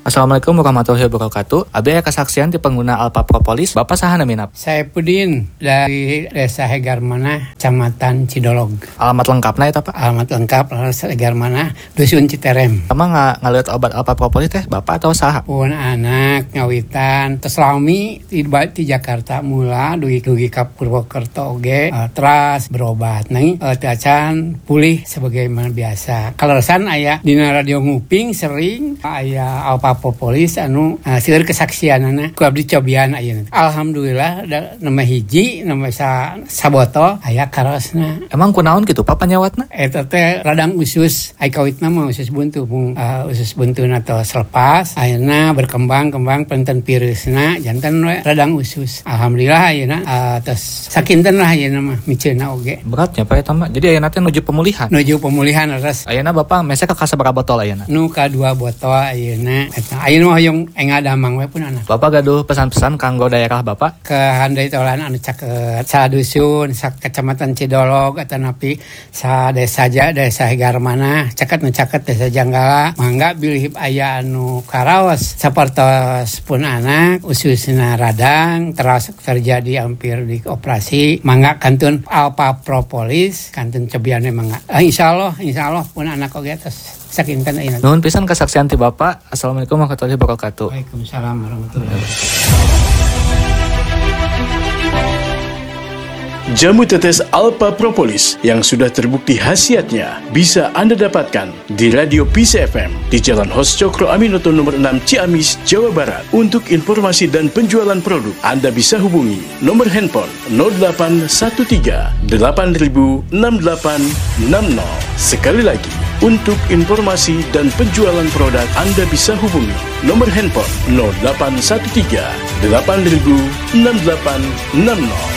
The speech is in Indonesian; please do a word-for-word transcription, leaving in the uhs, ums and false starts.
Assalamualaikum warahmatullahi wabarakatuh. Abi aya kesaksian di pengguna Alpha Propolis. Bapak saha naminap? Saya Pudin dari Desa Hegarmana, Kecamatan Cidolog. Alamat lengkapna eta Pak? Alamat lengkap Desa Hegarmana, Dusun Citerem. Emang nggak ngeliat obat Alpha Propolis teh Bapak atau saha? Pun anak ngawitan tes lami di, di Jakarta mula dugi-dugi ka Purwokerto oge uh, teras berobat nang uh, tacan pulih sebagaimana biasa. Kaleresan aya dina radio nguping sering aya Alpha Propolis anu uh, seueur kesaksianana ku abdi cobian ayeuna. Alhamdulillah da, nama hiji nama sa sabotol aya karosna. Emang kunaon gitu Pak panyawatna? Eta teh radang usus ai kawitna mah usus buntu pung uh, usus buntuna tos lepas ayeuna berkembang-kembang penten virusna janten we radang usus. Alhamdulillah ayeuna uh, tos sakinten lah ayeuna mah miceuna oge. Beratnya Pak eta mah. Jadi ayeuna teh nuju pemulihan. Nuju pemulihan res. Ayeuna Bapak mese ka sabaraha botol ayeuna? Nu ka dua botol ayeuna. Ayeuna mah hoyong enga damang we pun ana. Bapak gaduh pesan-pesan kanggo daerah Bapak? Ke handai tolan anu caket sa dusun, sa kecamatan Cidolog atawa napi sa desa ja desa Hegarmana, caket nu caket desa Janggala, mangga bilih aya anu karaos sapertos pun anak ususna radang terus terjadi hampir di operasi, mangga kantun Alpha Propolis, kantun cobiane mangga. Ah, insyaallah insyaallah pun anak oge tos sakinten ayeuna. Nuhun pisan kesaksian ti Bapak. Assalamualaikum warahmatullahi wabarakatuh. Waalaikumsalam warahmatullahi wabarakatuh. Jamu tetes Alpha Propolis yang sudah terbukti khasiatnya bisa Anda dapatkan di Radio Peace F M di Jalan Hos Cokro Aminoto nomor enam Ciamis, Jawa Barat. Untuk informasi dan penjualan produk, Anda bisa hubungi nomor handphone nol delapan satu tiga delapan nol enam delapan enam nol. Sekali lagi, untuk informasi dan penjualan produk, Anda bisa hubungi nomor handphone nol delapan satu tiga delapan nol enam delapan enam nol.